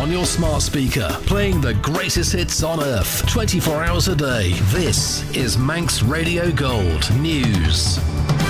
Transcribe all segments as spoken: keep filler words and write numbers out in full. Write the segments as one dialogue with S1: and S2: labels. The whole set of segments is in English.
S1: on your smart speaker, playing the greatest hits on earth, twenty-four hours a day. This is Manx Radio Gold News.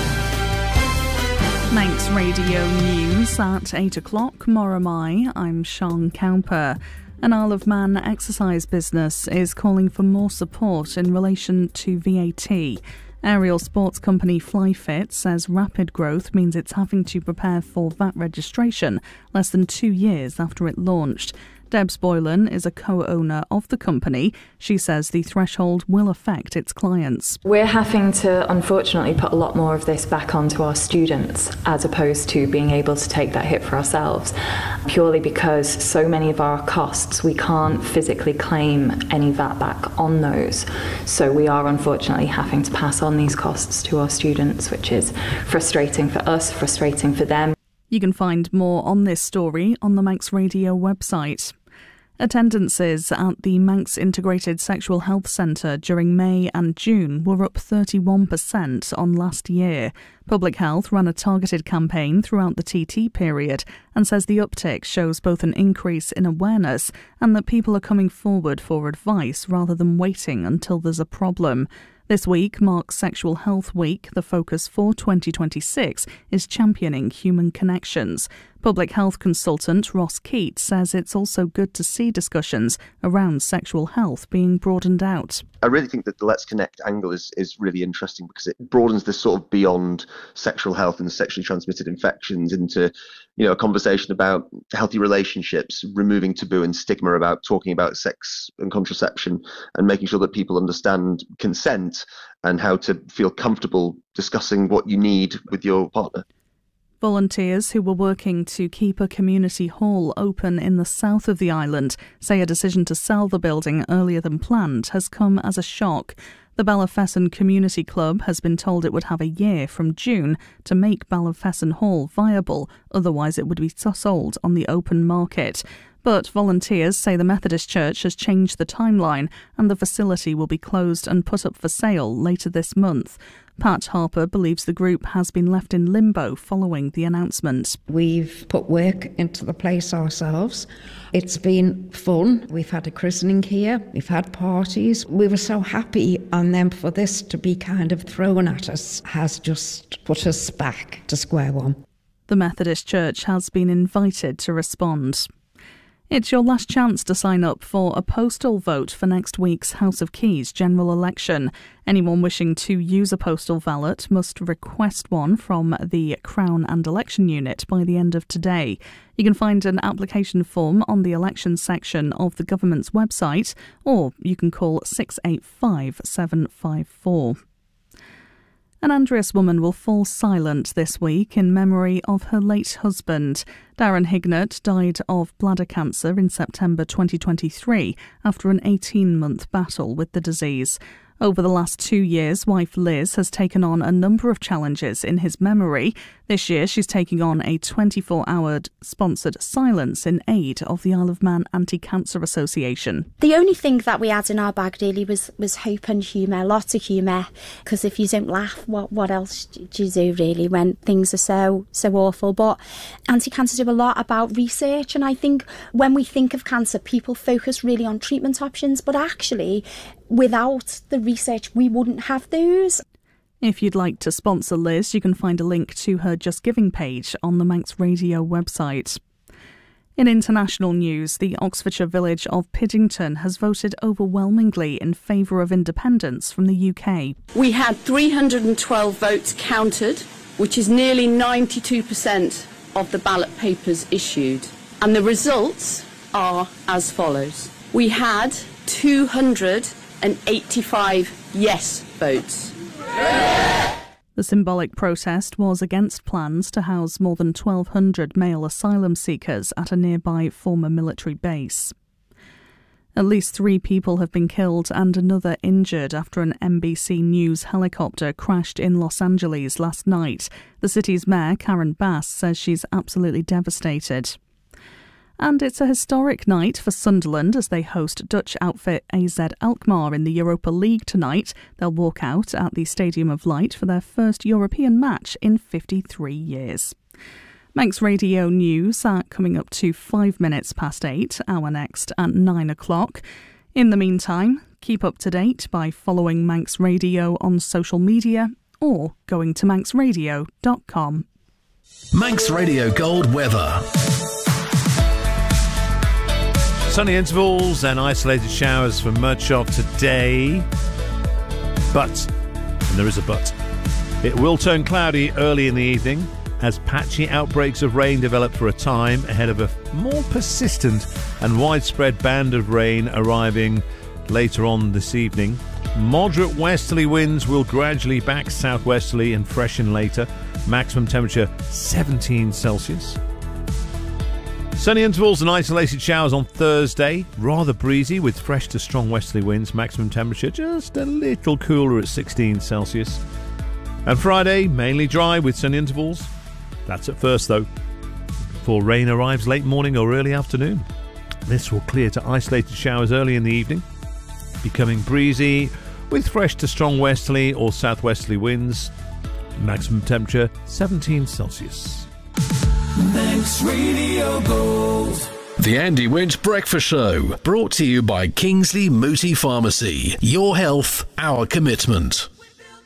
S2: Manx Radio News at eight o'clock. Moramai, I'm Sean Cowper. An Isle of Man exercise business is calling for more support in relation to V A T. Aerial sports company Flyfit says rapid growth means it's having to prepare for V A T registration less than two years after it launched. Debs Boylan is a co-owner of the company. She says the threshold will affect its clients.
S3: We're having to, unfortunately, put a lot more of this back onto our students as opposed to being able to take that hit for ourselves, purely because so many of our costs, we can't physically claim any V A T back on those. So we are unfortunately having to pass on these costs to our students, which is frustrating for us, frustrating for them.
S2: You can find more on this story on the Manx Radio website. Attendances at the Manx Integrated Sexual Health Centre during May and June were up thirty-one percent on last year. Public Health ran a targeted campaign throughout the T T period and says the uptick shows both an increase in awareness and that people are coming forward for advice rather than waiting until there's a problem. This week marks Sexual Health Week. The focus for twenty twenty-six is championing human connections. Public health consultant Ross Keat says it's also good to see discussions around sexual health being broadened out.
S4: I really think that the Let's Connect angle is, is really interesting because it broadens this sort of beyond sexual health and sexually transmitted infections into, you know, a conversation about healthy relationships, removing taboo and stigma about talking about sex and contraception, and making sure that people understand consent and how to feel comfortable discussing what you need with your partner.
S2: Volunteers who were working to keep a community hall open in the south of the island say a decision to sell the building earlier than planned has come as a shock. The Ballafesson Community Club has been told it would have a year from June to make Ballafesson Hall viable, otherwise it would be sold on the open market. But volunteers say the Methodist Church has changed the timeline and the facility will be closed and put up for sale later this month. Pat Harper believes the group has been left in limbo following the announcement.
S5: We've put work into the place ourselves. It's been fun. We've had a christening here. We've had parties. We were so happy, and then for this to be kind of thrown at us has just put us back to square one.
S2: The Methodist Church has been invited to respond. It's your last chance to sign up for a postal vote for next week's House of Keys general election. Anyone wishing to use a postal ballot must request one from the Crown and Election Unit by the end of today. You can find an application form on the election section of the government's website, or you can call six eight five seven five four. An Andreas woman will fall silent this week in memory of her late husband. Darren Hignett died of bladder cancer in September twenty twenty-three after an eighteen-month battle with the disease. Over the last two years, wife Liz has taken on a number of challenges in his memory. This year, she's taking on a twenty-four hour sponsored silence in aid of the Isle of Man Anti-Cancer Association.
S6: The only thing that we had in our bag really was, was hope and humour, lots of humour, because if you don't laugh, what what else do you do really when things are so, so awful? But anti-cancer do a lot about research, and I think when we think of cancer, people focus really on treatment options, but actually, without the research, we wouldn't have those.
S2: If you'd like to sponsor Liz, you can find a link to her Just Giving page on the Manx Radio website. In international news, the Oxfordshire village of Piddington has voted overwhelmingly in favour of independence from the U K.
S7: We had three hundred twelve votes counted, which is nearly ninety-two percent of the ballot papers issued. And the results are as follows. We had two hundred eighty-five yes votes.
S2: The symbolic protest was against plans to house more than twelve hundred male asylum seekers at a nearby former military base. At least three people have been killed and another injured after an N B C News helicopter crashed in Los Angeles last night. The city's mayor, Karen Bass, says she's absolutely devastated. And it's a historic night for Sunderland as they host Dutch outfit A Z Alkmaar in the Europa League tonight. They'll walk out at the Stadium of Light for their first European match in fifty-three years. Manx Radio News are coming up to five minutes past eight, our next at nine o'clock. In the meantime, keep up to date by following Manx Radio on social media or going to manx radio dot com.
S1: Manx Radio Gold weather.
S8: Sunny intervals and isolated showers for much of today. But, and there is a but, it will turn cloudy early in the evening as patchy outbreaks of rain develop for a time ahead of a more persistent and widespread band of rain arriving later on this evening. Moderate westerly winds will gradually back southwesterly and freshen later. Maximum temperature seventeen Celsius. Sunny intervals and isolated showers on Thursday. Rather breezy with fresh to strong westerly winds. Maximum temperature just a little cooler at sixteen Celsius. And Friday, mainly dry with sunny intervals. That's at first though, before rain arrives late morning or early afternoon. This will clear to isolated showers early in the evening, becoming breezy with fresh to strong westerly or southwesterly winds. Maximum temperature seventeen Celsius.
S1: Manx Radio Gold. The Andy Winch Breakfast Show, brought to you by Kingsley Mooti Pharmacy. Your health, our commitment.